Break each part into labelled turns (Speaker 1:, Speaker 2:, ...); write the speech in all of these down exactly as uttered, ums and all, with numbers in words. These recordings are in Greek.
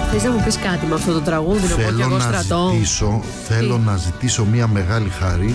Speaker 1: Θες να μου πεις κάτι με αυτό το τραγούδι, να πω και εγώ στρατό?
Speaker 2: Ζητήσω, θέλω
Speaker 1: Τι?
Speaker 2: να ζητήσω μια μεγάλη χάρη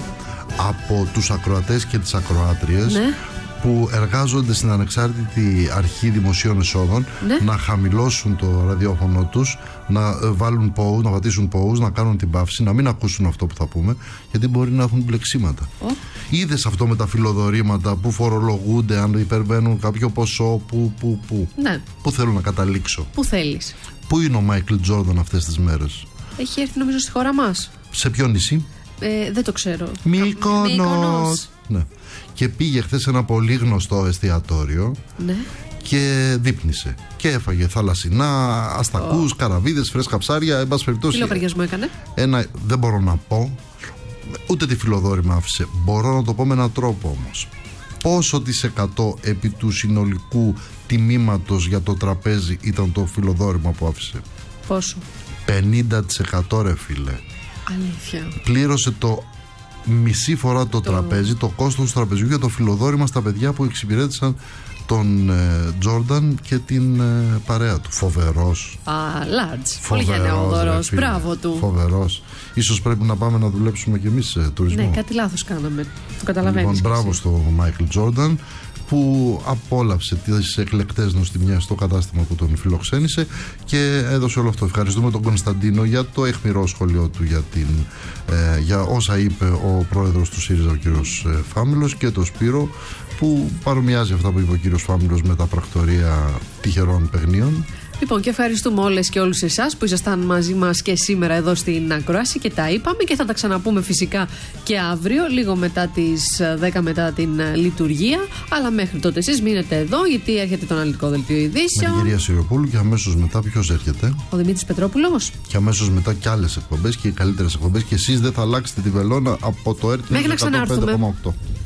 Speaker 2: από τους ακροατές και τις ακροάτριες,
Speaker 1: ναι,
Speaker 2: που εργάζονται στην Ανεξάρτητη Αρχή Δημοσίων Εσόδων,
Speaker 1: ναι,
Speaker 2: να χαμηλώσουν το ραδιόφωνο τους, να βάλουν pause, να πατήσουν pause, να κάνουν την παύση, να μην ακούσουν αυτό που θα πούμε, γιατί μπορεί να έχουν μπλεξίματα.
Speaker 1: oh.
Speaker 2: Είδες αυτό με τα φιλοδορήματα που φορολογούνται αν υπερβαίνουν κάποιο ποσό, που, που, που.
Speaker 1: Ναι.
Speaker 2: Πού θέλω να καταλήξω?
Speaker 1: Πού θέλεις?
Speaker 2: Πού είναι ο Μάικλ Τζόρνταν αυτές τις μέρες?
Speaker 1: Έχει έρθει νομίζω στη χώρα μας.
Speaker 2: Σε ποιο νησί?
Speaker 1: Ε, δεν το ξέρω.
Speaker 2: Μύκονος.
Speaker 1: Μύκονος.
Speaker 2: Ναι. Και πήγε χθες σε ένα πολύ γνωστό εστιατόριο,
Speaker 1: Ναι.
Speaker 2: και δείπνησε. Και έφαγε θαλασσινά, αστακούς, oh. καραβίδες, φρέσκα ψάρια. Εν πάση περιπτώσει.
Speaker 1: Τι λογαριασμό έκανε?
Speaker 2: Ένα, δεν μπορώ να πω, ούτε τι φιλοδόρημα άφησε. Μπορώ να το πω με έναν τρόπο όμως. Πόσο της εκατό επί του συνολικού τιμήματος για το τραπέζι ήταν το φιλοδόρημα που άφησε?
Speaker 1: Πόσο?
Speaker 2: πενήντα τοις εκατό, ρε φίλε.
Speaker 1: Αλήθεια?
Speaker 2: Πλήρωσε το μισή φορά το,
Speaker 1: το...
Speaker 2: τραπέζι, το κόστος του τραπεζιού για το φιλοδόρημα στα παιδιά που εξυπηρέτησαν τον Τζόρνταν ε, και την ε, παρέα του. Φοβερός.
Speaker 1: Α, large. Πολύ γενναιόδωρος. Μπράβο του.
Speaker 2: Φοβερός. Ίσως πρέπει να πάμε να δουλέψουμε κι εμείς σε τουρισμό.
Speaker 1: Ναι, κάτι λάθος κάναμε. Το καταλαβαίνεις.
Speaker 2: Λοιπόν, μπράβο στο Μάικλ Τζόρνταν, που απόλαυσε τις εκλεκτές νοστιμιές στο κατάστημα που τον φιλοξένησε και έδωσε όλο αυτό. Ευχαριστούμε τον Κωνσταντίνο για το αιχμηρό σχολείο του για, την, ε, για όσα είπε ο πρόεδρος του ΣΥΡΙΖΑ, ο κύριος ε, Φάμιλος, και τον Σπύρο, που παρομοιάζει αυτά που είπε ο κύριος Φάμιλος με τα πρακτορία τυχερών παιχνίων.
Speaker 1: Λοιπόν, και ευχαριστούμε όλες και όλους εσάς που ήσασταν μαζί μας και σήμερα εδώ στην ακρόαση και τα είπαμε, και θα τα ξαναπούμε φυσικά και αύριο, λίγο μετά τις δέκα μετά την λειτουργία. Αλλά μέχρι τότε εσείς μείνετε εδώ, γιατί έρχεται το αναλυτικό δελτίο ειδήσεων.
Speaker 2: Με την κυρία Σιριοπούλου, και αμέσως μετά ποιος έρχεται?
Speaker 1: Ο Δημήτρης Πετρόπουλος.
Speaker 2: Και αμέσως μετά και άλλες εκπομπές και οι καλύτερες εκπομπές, και εσείς δεν θα αλλάξετε τη βελόνα από το έρθει
Speaker 1: μέχρι να ξανάρθουμε.